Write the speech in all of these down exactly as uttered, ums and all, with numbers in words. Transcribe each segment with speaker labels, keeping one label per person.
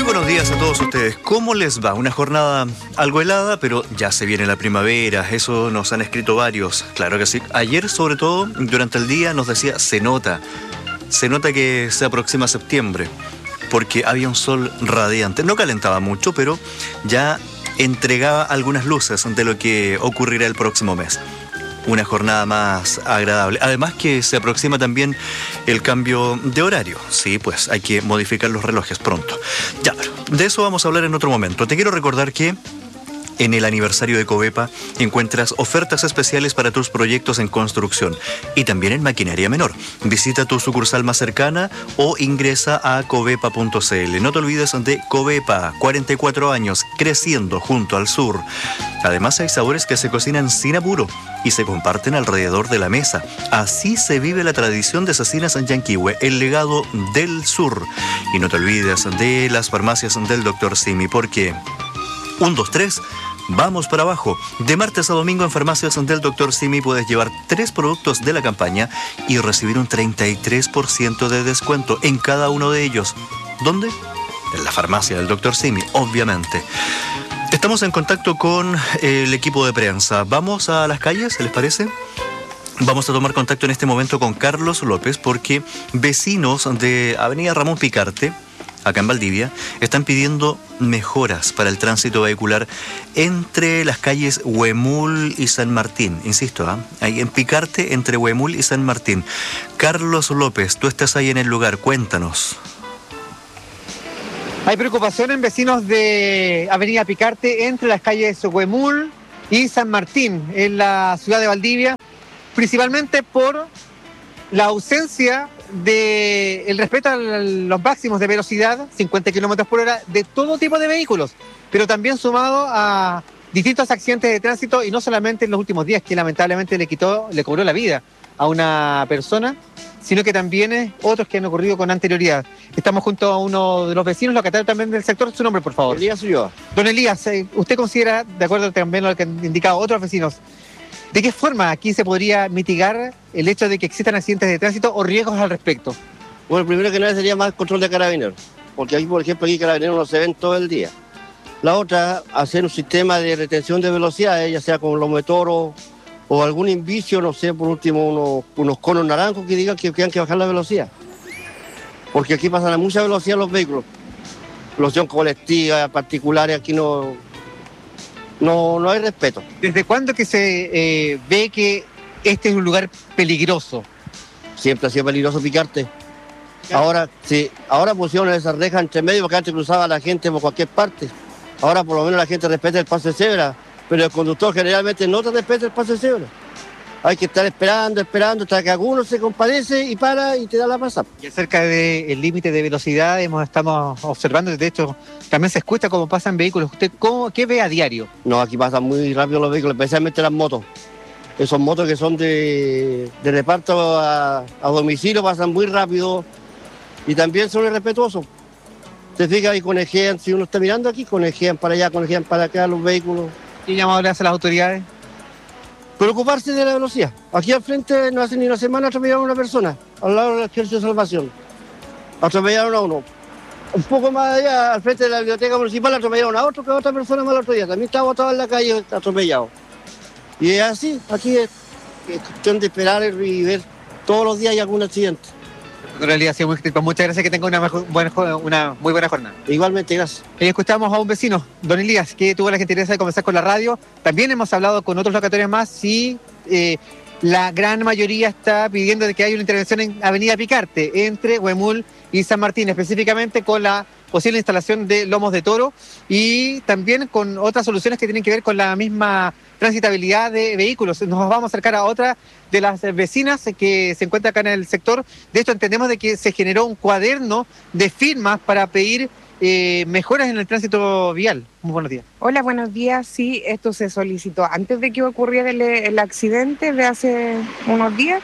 Speaker 1: buenos días a todos ustedes. ¿Cómo les va? Una jornada algo helada, pero ya se viene la primavera. Eso nos han escrito varios. Claro que sí. Ayer, sobre todo, durante el día nos decía, se nota. Se nota que se aproxima septiembre, porque había un sol radiante. No calentaba mucho, pero ya entregaba algunas luces de lo que ocurrirá el próximo mes. Una jornada más agradable. Además que se aproxima también el cambio de horario. Sí, pues hay que modificar los relojes pronto. Ya, pero de eso vamos a hablar en otro momento. Te quiero recordar que en el aniversario de Covepa encuentras ofertas especiales para tus proyectos en construcción y también en maquinaria menor. Visita tu sucursal más cercana o ingresa a covepa punto c l. No te olvides de Covepa, cuarenta y cuatro años, creciendo junto al sur. Además hay sabores que se cocinan sin apuro y se comparten alrededor de la mesa. Así se vive la tradición de Cecinas Yanquihue, el legado del sur. Y no te olvides de las farmacias del doctor Simi, porque un, dos, tres... vamos para abajo. De martes a domingo en farmacias del doctor Simi puedes llevar tres productos de la campaña y recibir un treinta y tres por ciento de descuento en cada uno de ellos. ¿Dónde? En la farmacia del doctor Simi, obviamente. Estamos en contacto con el equipo de prensa. Vamos a las calles, ¿les parece? Vamos a tomar contacto en este momento con Carlos López, porque vecinos de Avenida Ramón Picarte, acá en Valdivia, están pidiendo mejoras para el tránsito vehicular entre las calles Huemul y San Martín. Insisto, ¿eh? Ahí en Picarte, entre Huemul y San Martín. Carlos López, tú estás ahí en el lugar, cuéntanos.
Speaker 2: Hay preocupación en vecinos de Avenida Picarte entre las calles Huemul y San Martín, en la ciudad de Valdivia, principalmente por la ausencia de el respeto a los máximos de velocidad, cincuenta kilómetros por hora, de todo tipo de vehículos, pero también sumado a distintos accidentes de tránsito, y no solamente en los últimos días, que lamentablemente le quitó, le cobró la vida a una persona, sino que también eh, otros que han ocurrido con anterioridad. Estamos junto a uno de los vecinos, locatarios también del sector. Su nombre, por favor.
Speaker 3: Elías Ulloa.
Speaker 2: Don Elías, eh, ¿usted considera, de acuerdo también a lo que han indicado otros vecinos, de qué forma aquí se podría mitigar el hecho de que existan accidentes de tránsito o riesgos al respecto?
Speaker 3: Bueno, primero que nada sería más control de carabineros, porque aquí, por ejemplo, aquí carabineros no se ven todo el día. La otra, hacer un sistema de retención de velocidades, ya sea con los motoros o algún indicio, no sé, por último, unos, unos conos naranjos que digan que, que hay que bajar la velocidad. Porque aquí pasan a mucha velocidad los vehículos. Velocidad colectiva, particulares, aquí no... No, no hay respeto.
Speaker 2: ¿Desde cuándo que se eh, ve que este es un lugar peligroso?
Speaker 3: Siempre ha sido peligroso Picarte. Ahora, sí, ahora pusieron esas rejas entre medio porque antes cruzaba la gente por cualquier parte. Ahora por lo menos la gente respeta el paso de cebra, pero el conductor generalmente no te respeta el paso de cebra. Hay que estar esperando, esperando hasta que alguno se compadece y para y te da la pasada.
Speaker 2: Y acerca del límite de velocidad hemos, estamos observando, de hecho también se escucha cómo pasan vehículos. ¿Usted cómo, qué ve a diario?
Speaker 3: No, aquí pasan muy rápido los vehículos, especialmente las motos. Esos motos que son de, de reparto a, a domicilio pasan muy rápido y también son irrespetuosos. Se fija y conejean, si uno está mirando aquí, conejean para allá, conejean para acá los vehículos.
Speaker 2: ¿Qué llamado le hace a las autoridades?
Speaker 3: Preocuparse de la velocidad. Aquí al frente, no hace ni una semana, atropellaron a una persona, al lado del Ejército de Salvación. Atropellaron a uno. Un poco más allá, al frente de la biblioteca municipal, atropellaron a otro, que a otra persona más el otro día. También estaba botado en la calle, atropellado. Y es así, aquí es, es cuestión de esperar y ver todos los días hay algún accidente.
Speaker 2: En realidad, sí, muy, pues muchas gracias, que tenga una, mejor, buena, una muy buena jornada.
Speaker 3: Igualmente, gracias.
Speaker 2: Y escuchamos a un vecino, don Elías, que tuvo la gentileza de conversar con la radio. También hemos hablado con otros locatarios más y eh, la gran mayoría está pidiendo de que haya una intervención en Avenida Picarte, entre Huemul y San Martín, específicamente con la posible instalación de lomos de toro y también con otras soluciones que tienen que ver con la misma transitabilidad de vehículos. Nos vamos a acercar a otra de las vecinas que se encuentra acá en el sector. De esto entendemos de que se generó un cuaderno de firmas para pedir eh, mejoras en el tránsito vial. Muy buenos días.
Speaker 4: Hola, buenos días. Sí, esto se solicitó antes de que ocurriera el, el accidente de hace unos días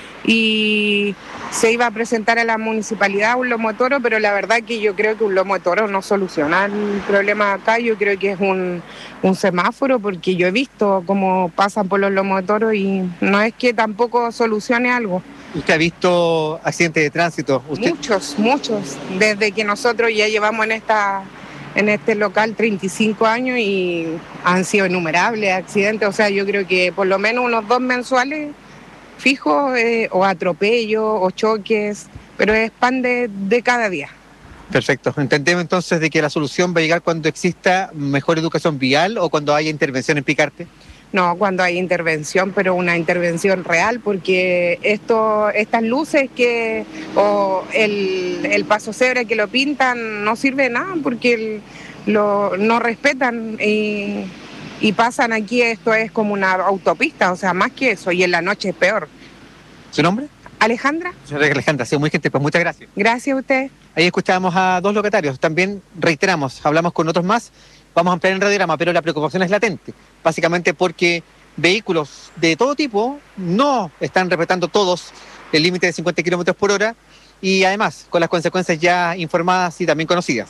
Speaker 4: y se iba a presentar a la municipalidad un lomo de toro, pero la verdad que yo creo que un lomo de toro no soluciona el problema acá. Yo creo que es un, un semáforo, porque yo he visto cómo pasan por los lomos de toro y no es que tampoco solucione algo.
Speaker 2: ¿Usted ha visto accidentes de tránsito? ¿Usted?
Speaker 4: Muchos, muchos. Desde que nosotros ya llevamos en esta en este local treinta y cinco años y han sido innumerables accidentes. O sea, yo creo que por lo menos unos dos mensuales fijos, eh, o atropellos o choques, pero es pan de, de cada día.
Speaker 2: Perfecto. Entendemos entonces de que la solución va a llegar cuando exista mejor educación vial o cuando haya intervención en Picarte.
Speaker 4: No, cuando hay intervención, pero una intervención real, porque esto, estas luces que o el, el paso cebra que lo pintan no sirve de nada, porque el, lo, no respetan y, y pasan aquí, esto es como una autopista, o sea, más que eso, y en la noche es peor.
Speaker 2: ¿Su nombre?
Speaker 4: Alejandra.
Speaker 2: Señora Alejandra, ha sido muy gente, pues muchas gracias.
Speaker 4: Gracias a usted.
Speaker 2: Ahí escuchábamos a dos locatarios, también reiteramos, hablamos con otros más, vamos a ampliar el radiograma, pero la preocupación es latente, básicamente porque vehículos de todo tipo no están respetando todos el límite de cincuenta kilómetros por hora y además con las consecuencias ya informadas y también conocidas.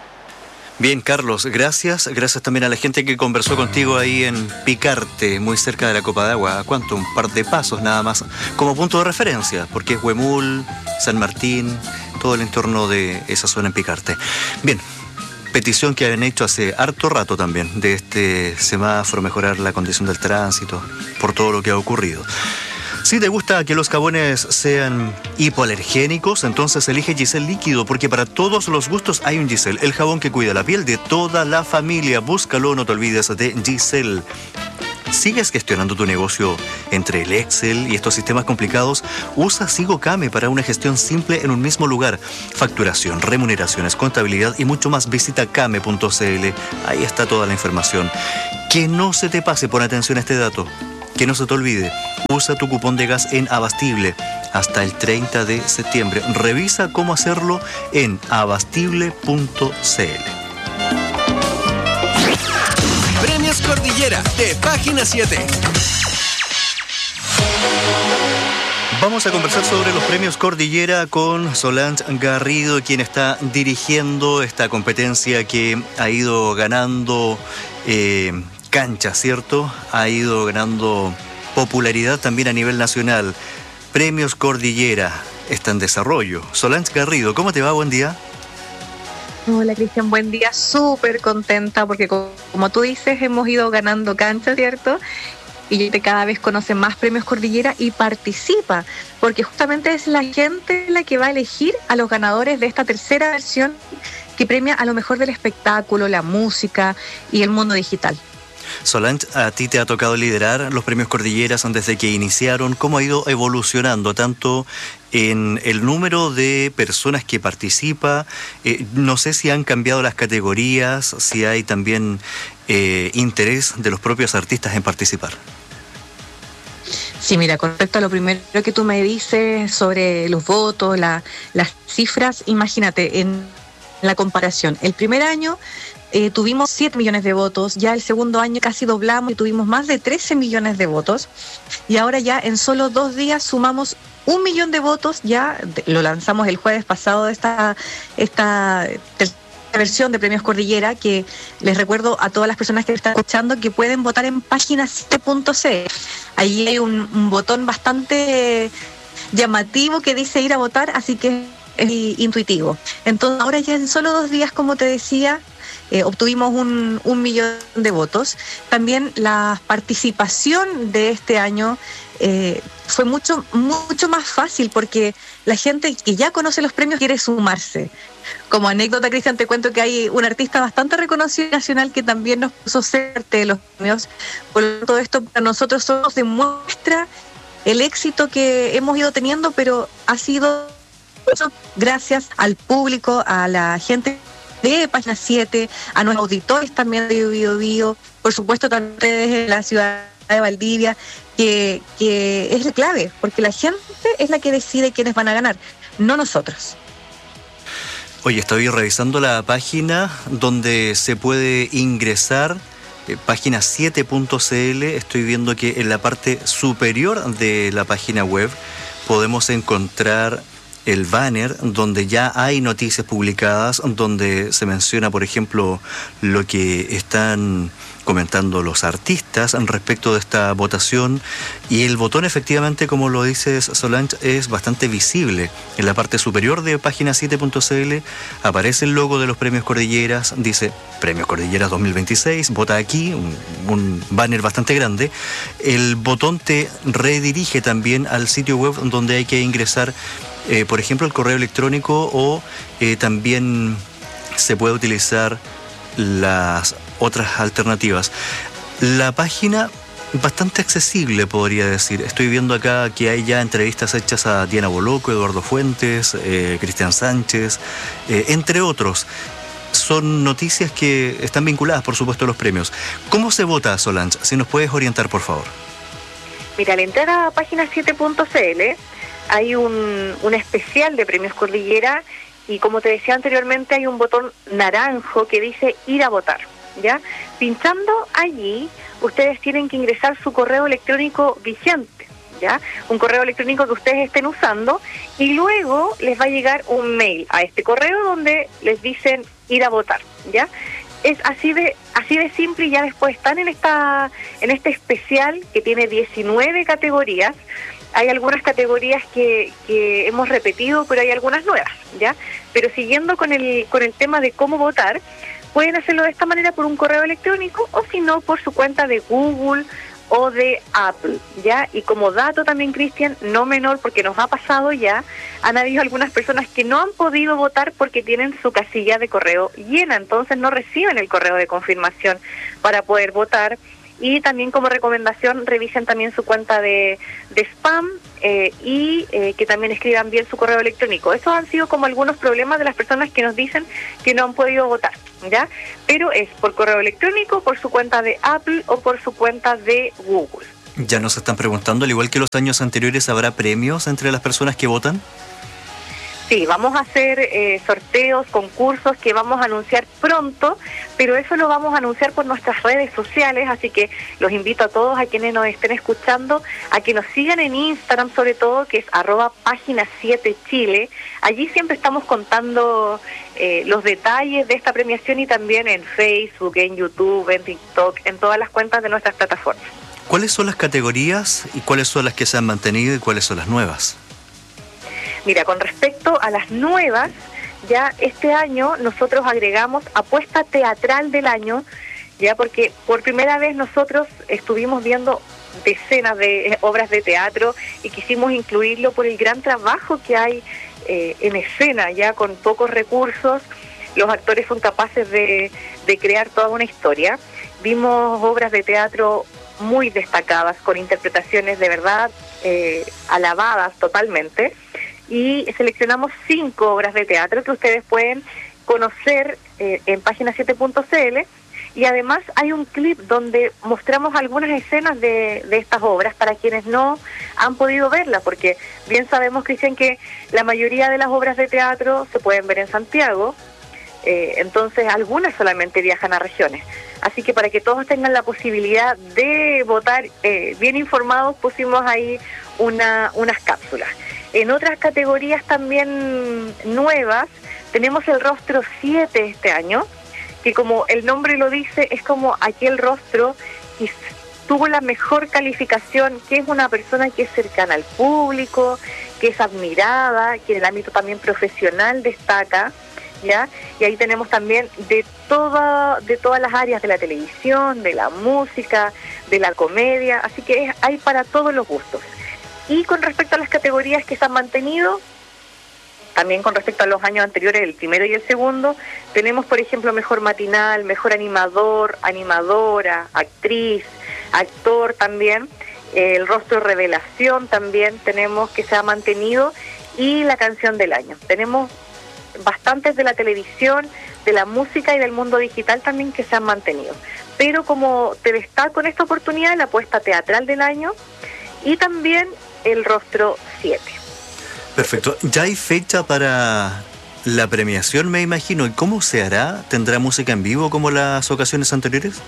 Speaker 1: Bien, Carlos, gracias. Gracias también a la gente que conversó contigo ahí en Picarte, muy cerca de la Copa de Agua. ¿A cuánto? Un par de pasos nada más, como punto de referencia, porque es Huemul, San Martín, todo el entorno de esa zona en Picarte. Bien. Petición que habían hecho hace harto rato también de este semáforo, mejorar la condición del tránsito por todo lo que ha ocurrido. Si te gusta que los jabones sean hipoalergénicos, entonces elige Giselle líquido, porque para todos los gustos hay un Giselle, el jabón que cuida la piel de toda la familia. Búscalo, no te olvides de Giselle. ¿Sigues gestionando tu negocio entre el Excel y estos sistemas complicados? Usa SigoCame para una gestión simple en un mismo lugar. Facturación, remuneraciones, contabilidad y mucho más. Visita came punto cl. Ahí está toda la información. Que no se te pase, pon atención a este dato. Que no se te olvide. Usa tu cupón de gas en Abastible hasta el treinta de septiembre. Revisa cómo hacerlo en abastible punto cl.
Speaker 5: Premios Cordillera de Página siete.
Speaker 1: Vamos a conversar sobre los premios Cordillera con Solange Garrido, quien está dirigiendo esta competencia que ha ido ganando eh, cancha, ¿cierto? Ha ido ganando popularidad también a nivel nacional. Premios Cordillera está en desarrollo. Solange Garrido, ¿cómo te va? Buen día.
Speaker 6: Hola Cristian, buen día, súper contenta porque como tú dices hemos ido ganando cancha, ¿cierto? Y cada vez conoce más premios Cordillera y participa, porque justamente es la gente la que va a elegir a los ganadores de esta tercera versión que premia a lo mejor del espectáculo, la música y el mundo digital.
Speaker 1: Solange, a ti te ha tocado liderar los premios Cordilleras desde que iniciaron. ¿Cómo ha ido evolucionando tanto en el número de personas que participa? Eh, no sé si han cambiado las categorías, si hay también eh, interés de los propios artistas en participar.
Speaker 6: Sí, mira, con respecto a lo primero que tú me dices sobre los votos, la, las cifras, imagínate, en la comparación. El primer año Eh, tuvimos siete millones de votos, ya el segundo año casi doblamos y tuvimos más de trece millones de votos y ahora ya en solo dos días sumamos un millón de votos, ya lo lanzamos el jueves pasado esta, esta tercera versión de Premios Cordillera, que les recuerdo a todas las personas que están escuchando que pueden votar en página siete punto cl. Allí hay un, un botón bastante llamativo que dice ir a votar, así que es intuitivo. Entonces ahora ya en solo dos días, como te decía, Eh, obtuvimos un, un millón de votos. También la participación de este año eh, fue mucho, mucho más fácil porque la gente que ya conoce los premios quiere sumarse. Como anécdota, Cristian, te cuento que hay un artista bastante reconocido nacional que también nos puso cerca de los premios. Por lo tanto, esto para nosotros solo demuestra el éxito que hemos ido teniendo, pero ha sido gracias al público, a la gente de Página siete, a nuestros auditores también de Bio Bio, por supuesto también desde la ciudad de Valdivia, que, que es la clave, porque la gente es la que decide quiénes van a ganar, no nosotros.
Speaker 1: Oye, estoy revisando la página donde se puede ingresar, eh, página siete punto cl, estoy viendo que en la parte superior de la página web podemos encontrar el banner donde ya hay noticias publicadas, donde se menciona, por ejemplo, lo que están comentando los artistas respecto de esta votación, y el botón, efectivamente, como lo dices, Solange, es bastante visible. En la parte superior de página siete punto c l aparece el logo de los Premios Cordilleras, dice Premios Cordilleras dos mil veintiséis, vota aquí, un, un banner bastante grande. El botón te redirige también al sitio web donde hay que ingresar, eh, por ejemplo, el correo electrónico, o eh, también se puede utilizar las otras alternativas. La página bastante accesible, podría decir. Estoy viendo acá que hay ya entrevistas hechas a Diana Boloco, Eduardo Fuentes, eh, Cristian Sánchez, eh, entre otros. Son noticias que están vinculadas, por supuesto, a los premios. ¿Cómo se vota, Solange? Si nos puedes orientar, por favor.
Speaker 7: Mira, al entrar a página siete punto c l hay un, un especial de Premios Cordillera, y como te decía anteriormente, hay un botón naranjo que dice ir a votar, ¿ya? Pinchando allí, ustedes tienen que ingresar su correo electrónico vigente, ¿ya? Un correo electrónico que ustedes estén usando, y luego les va a llegar un mail a este correo donde les dicen ir a votar, ¿ya? Es así de así de simple, y ya después están en esta en este especial que tiene diecinueve categorías. Hay algunas categorías que, que hemos repetido, pero hay algunas nuevas, ¿ya? Pero siguiendo con el con el tema de cómo votar, pueden hacerlo de esta manera por un correo electrónico, o si no, por su cuenta de Google o de Apple, ¿ya? Y como dato también, Cristian, no menor, porque nos ha pasado ya, han habido algunas personas que no han podido votar porque tienen su casilla de correo llena, entonces no reciben el correo de confirmación para poder votar. Y también, como recomendación, revisen también su cuenta de, de spam eh, y eh, que también escriban bien su correo electrónico. Esos han sido como algunos problemas de las personas que nos dicen que no han podido votar, ¿ya? Pero es por correo electrónico, por su cuenta de Apple o por su cuenta de Google.
Speaker 1: Ya nos están preguntando, al igual que los años anteriores, ¿habrá premios entre las personas que votan?
Speaker 7: Sí, vamos a hacer eh, sorteos, concursos que vamos a anunciar pronto, pero eso lo vamos a anunciar por nuestras redes sociales, así que los invito a todos, a quienes nos estén escuchando, a que nos sigan en Instagram, sobre todo, que es arroba página siete Chile. Allí siempre estamos contando eh, los detalles de esta premiación, y también en Facebook, en YouTube, en TikTok, en todas las cuentas de nuestras plataformas.
Speaker 1: ¿Cuáles son las categorías y cuáles son las que se han mantenido y cuáles son las nuevas?
Speaker 7: Mira, con respecto a las nuevas, ya este año nosotros agregamos apuesta teatral del año, ya porque por primera vez nosotros estuvimos viendo decenas de obras de teatro y quisimos incluirlo por el gran trabajo que hay eh, en escena, ya con pocos recursos. Los actores son capaces de, de crear toda una historia. Vimos obras de teatro muy destacadas, con interpretaciones de verdad eh, alabadas totalmente. Y seleccionamos cinco obras de teatro que ustedes pueden conocer eh, en página siete punto c l, y además hay un clip donde mostramos algunas escenas de, de estas obras para quienes no han podido verlas, porque bien sabemos, Cristian, que la mayoría de las obras de teatro se pueden ver en Santiago, eh, entonces algunas solamente viajan a regiones. Así que para que todos tengan la posibilidad de votar eh, bien informados, pusimos ahí una, unas cápsulas. En otras categorías también nuevas, tenemos el rostro siete este año, que como el nombre lo dice, es como aquel rostro que tuvo la mejor calificación, que es una persona que es cercana al público, que es admirada, que en el ámbito también profesional destaca, ¿ya? Y ahí tenemos también de toda, de todas las áreas de la televisión, de la música, de la comedia, así que es, hay para todos los gustos. Y con respecto a las categorías que se han mantenido, también con respecto a los años anteriores, el primero y el segundo, tenemos, por ejemplo, mejor matinal, mejor animador, animadora, actriz, actor también, eh, el rostro revelación también tenemos que se ha mantenido, y la canción del año. Tenemos bastantes de la televisión, de la música y del mundo digital también que se han mantenido. Pero como te destaco en esta oportunidad, la apuesta teatral del año y también el rostro siete.
Speaker 1: Perfecto. ¿Ya hay fecha para la premiación, me imagino? ¿Y cómo se hará? ¿Tendrá música en vivo como las ocasiones anteriores?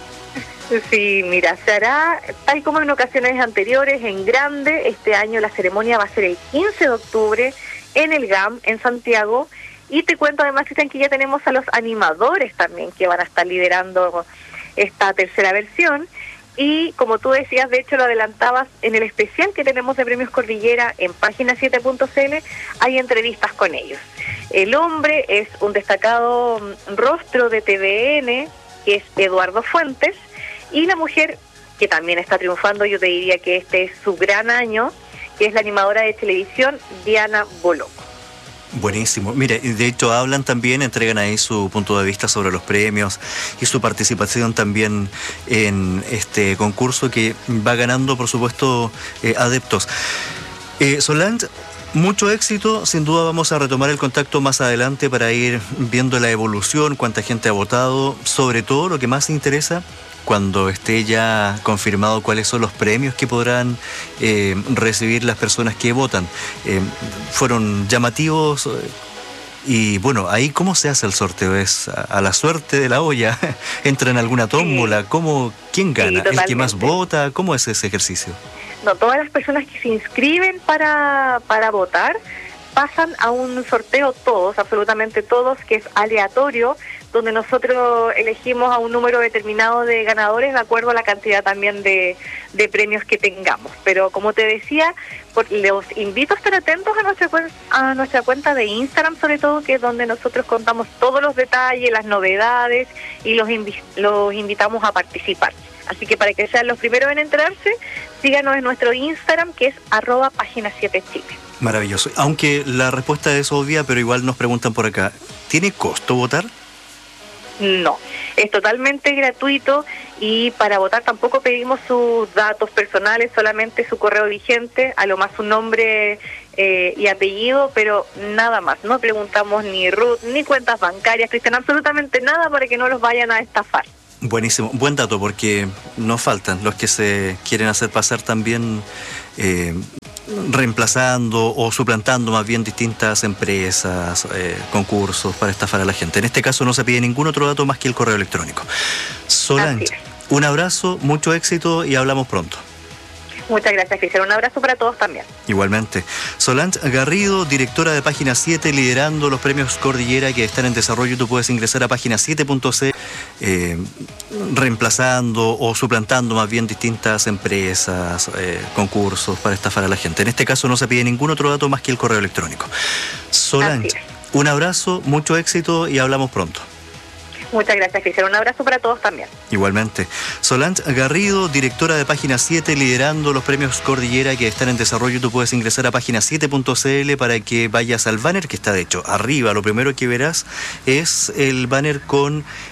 Speaker 7: Sí, mira, se hará tal como en ocasiones anteriores, en grande. Este año la ceremonia va a ser el quince de octubre en el G A M, en Santiago. Y te cuento además, Cristian, que ya tenemos a los animadores también que van a estar liderando esta tercera versión. Y como tú decías, de hecho lo adelantabas, en el especial que tenemos de Premios Cordillera en página siete punto c l hay entrevistas con ellos. El hombre es un destacado rostro de T V N, que es Eduardo Fuentes, y la mujer, que también está triunfando, yo te diría que este es su gran año, que es la animadora de televisión Diana Boloco.
Speaker 1: Buenísimo. Mire, de hecho hablan también, entregan ahí su punto de vista sobre los premios y su participación también en este concurso que va ganando, por supuesto, eh, adeptos. Eh, Solange, mucho éxito. Sin duda vamos a retomar el contacto más adelante para ir viendo la evolución, cuánta gente ha votado, sobre todo lo que más interesa, cuando esté ya confirmado cuáles son los premios que podrán eh, recibir las personas que votan. Eh, fueron llamativos eh, y bueno, ahí ¿cómo se hace el sorteo? ¿Es a, a la suerte de la olla? ¿Entra en alguna tómbola? ¿Cómo, ¿Quién gana?
Speaker 7: Sí,
Speaker 1: ¿El que más vota? ¿Cómo es ese ejercicio?
Speaker 7: No, todas las personas que se inscriben para, para votar pasan a un sorteo, todos, absolutamente todos, que es aleatorio, donde nosotros elegimos a un número determinado de ganadores de acuerdo a la cantidad también de, de premios que tengamos. Pero como te decía, por, los invito a estar atentos a nuestra, a nuestra cuenta de Instagram, sobre todo, que es donde nosotros contamos todos los detalles, las novedades, y los, invi los invitamos a participar. Así que para que sean los primeros en enterarse, síganos en nuestro Instagram, que es arroba página siete chile.
Speaker 1: Maravilloso. Aunque la respuesta es obvia, pero igual nos preguntan por acá, ¿tiene costo votar?
Speaker 7: No, es totalmente gratuito, y para votar tampoco pedimos sus datos personales, solamente su correo vigente, a lo más su nombre eh, y apellido, pero nada más. No preguntamos ni R U T, ni cuentas bancarias, Cristian, absolutamente nada para que no los vayan a estafar.
Speaker 1: Buenísimo, buen dato, porque nos faltan los que se quieren hacer pasar también eh, reemplazando o suplantando más bien distintas empresas, eh, concursos para estafar a la gente. En este caso no se pide ningún otro dato más que el correo electrónico. Solange, un abrazo, mucho éxito y hablamos pronto.
Speaker 7: Muchas gracias, Cristian. Un abrazo para todos también.
Speaker 1: Igualmente. Solange Garrido, directora de Página siete, liderando los premios Cordillera que están en desarrollo. Tú puedes ingresar a página siete punto c l, eh, reemplazando o suplantando más bien distintas empresas, eh, concursos para estafar a la gente. En este caso no se pide ningún otro dato más que el correo electrónico. Solange, un abrazo, mucho éxito y hablamos pronto.
Speaker 7: Muchas gracias, Cristian. Un abrazo para todos también.
Speaker 1: Igualmente. Solange Garrido, directora de Página siete, liderando los premios Cordillera que están en desarrollo. Tú puedes ingresar a página siete punto c l para que vayas al banner que está, de hecho, arriba. Lo primero que verás es el banner con